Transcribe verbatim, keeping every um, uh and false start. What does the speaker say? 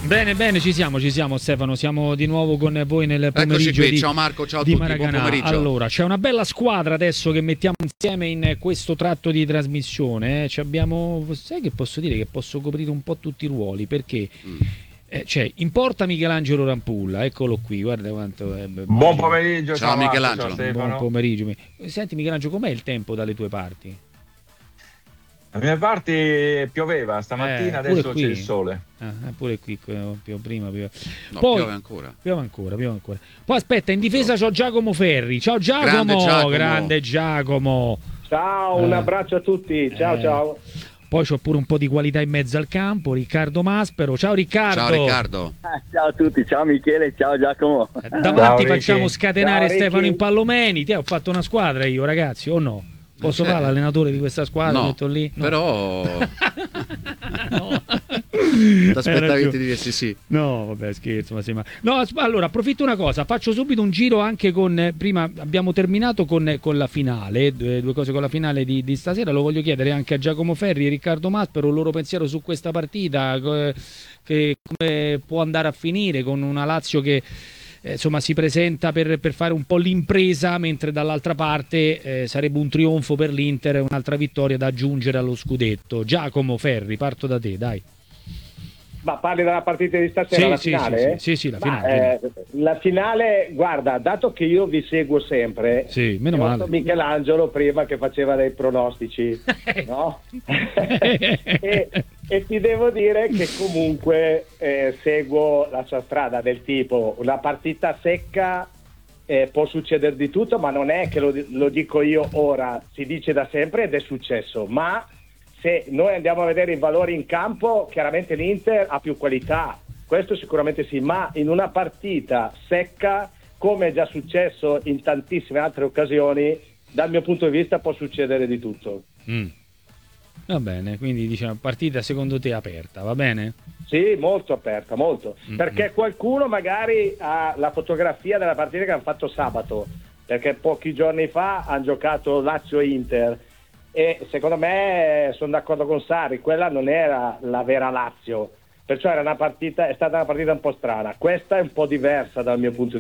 Bene, bene, ci siamo, ci siamo Stefano, siamo di nuovo con voi nel pomeriggio di, ciao Marco, ciao a di tutti, Maracanã. buon pomeriggio. Allora, c'è una bella squadra adesso che mettiamo insieme in questo tratto di trasmissione, eh. Ci abbiamo, sai che posso dire che posso coprire un po' tutti i ruoli, perché mm. eh, cioè, in porta Michelangelo Rampulla, eccolo qui, guarda quanto è. Buon pomeriggio, ciao, ciao Michelangelo. Ciao, buon pomeriggio. Senti Michelangelo, com'è il tempo dalle tue parti? Dalle mie parti pioveva stamattina, eh, adesso qui. c'è il sole. Ah, pure qui più prima più. No, Poi piove ancora. Piove ancora, piove ancora. Poi aspetta, in difesa c'ho Giacomo Ferri. Ciao Giacomo, grande Giacomo. Grande Giacomo. Ciao, un eh. abbraccio a tutti. Ciao, eh. ciao. Poi c'ho pure un po' di qualità in mezzo al campo, Riccardo Maspero. Ciao Riccardo. Ciao Riccardo. Eh, ciao a tutti, ciao Michele, ciao Giacomo. Eh, davanti ciao, facciamo scatenare ciao, Stefano Ricky. Impallomeni. Ti ho fatto una squadra io, ragazzi, o no? Posso fare l'allenatore di questa squadra? No, metto lì? No. Però no. t'aspettavi di dirsi sì. No, vabbè, scherzo, ma sì, ma... No, allora, approfitto una cosa, faccio subito un giro anche con... Prima abbiamo terminato con, con la finale, due, due cose con la finale di, di stasera, lo voglio chiedere anche a Giacomo Ferri e Riccardo Maspero, il loro pensiero su questa partita, che come può andare a finire con una Lazio che... Eh, insomma si presenta per, per fare un po' l'impresa, mentre dall'altra parte eh, sarebbe un trionfo per l'Inter e un'altra vittoria da aggiungere allo scudetto. Giacomo Ferri, parto da te, dai. Ma parli della partita di stasera, sì, la sì, finale? Sì, sì, sì, la Ma, finale. Eh, la finale, guarda, dato che io vi seguo sempre, sì, meno ho male. Michelangelo prima che faceva dei pronostici, no? e, e ti devo dire che comunque eh, seguo la sua strada, del tipo una partita secca, eh, può succedere di tutto, ma non è che lo, lo dico io ora, si dice da sempre ed è successo, ma se noi andiamo a vedere i valori in campo, chiaramente l'Inter ha più qualità, questo sicuramente sì, ma in una partita secca, come è già successo in tantissime altre occasioni, dal mio punto di vista può succedere di tutto. Mm. Va bene, quindi diciamo partita secondo te aperta, va bene? Sì, molto aperta, molto. Mm-hmm. Perché qualcuno magari ha la fotografia della partita che hanno fatto sabato, perché pochi giorni fa hanno giocato Lazio-Inter e secondo me sono d'accordo con Sarri, quella non era la vera Lazio, perciò era una partita, è stata una partita un po' strana. Questa è un po' diversa dal mio punto di vista.